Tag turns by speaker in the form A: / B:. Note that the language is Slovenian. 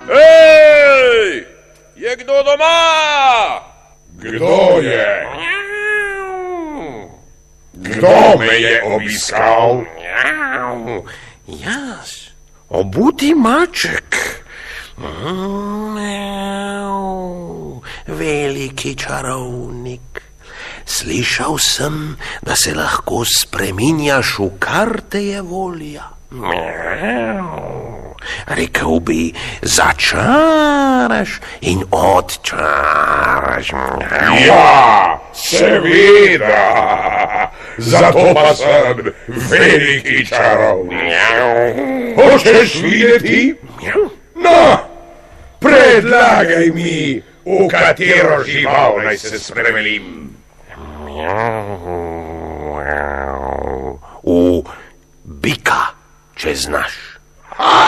A: Hej! Je kdo doma?
B: Kdo je? Kdo me je obiskal?
C: Jaz, obuti maček. Veliki čarovnik. Slišal sem, da se lahko spreminjaš v kar te je volja. Rekel bi, začaraš in odčaraš.
B: Ja, seveda. Zato pa sem veliki čarovnik. Hočeš videti? No, predlagaj mi, v katero žival naj se spremenim.
C: V bika, če znaš.